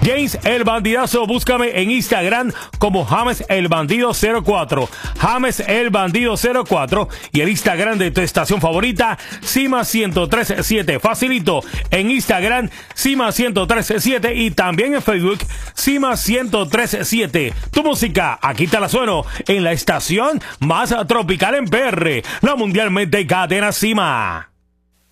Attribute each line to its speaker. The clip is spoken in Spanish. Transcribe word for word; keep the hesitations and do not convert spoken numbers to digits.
Speaker 1: James el Bandidazo, búscame en Instagram como James el Bandido cero cuatro. James el Bandido cero cuatro. Y el Instagram de tu estación favorita, Cima ciento tres punto siete. Facilito. En Instagram, Cima ciento tres punto siete. Y también en Facebook, Cima ciento tres punto siete. Tu música, aquí te la sueno en la estación más tropical en P R, la mundialmente cadena Cima.